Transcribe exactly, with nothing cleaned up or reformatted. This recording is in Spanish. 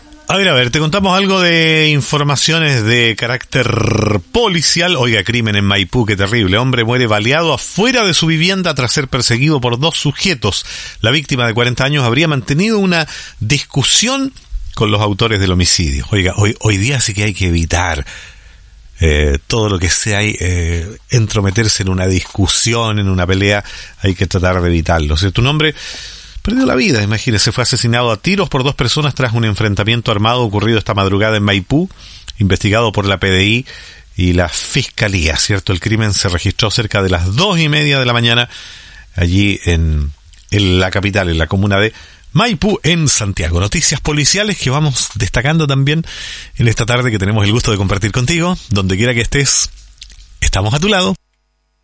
A ver, a ver, te contamos algo de informaciones de carácter policial. Oiga, crimen en Maipú, qué terrible. Hombre muere baleado afuera de su vivienda tras ser perseguido por dos sujetos. La víctima de cuarenta años habría mantenido una discusión con los autores del homicidio. Oiga, hoy, hoy día sí que hay que evitar eh, todo lo que sea eh, entrometerse en una discusión, en una pelea. Hay que tratar de evitarlo. O sea, tu nombre... perdió la vida, imagínese, fue asesinado a tiros por dos personas tras un enfrentamiento armado ocurrido esta madrugada en Maipú, investigado por la P D I y la Fiscalía, ¿cierto? El crimen se registró cerca de las dos y media de la mañana allí en, en la capital, en la comuna de Maipú, en Santiago. Noticias policiales que vamos destacando también en esta tarde que tenemos el gusto de compartir contigo. Donde quiera que estés, estamos a tu lado.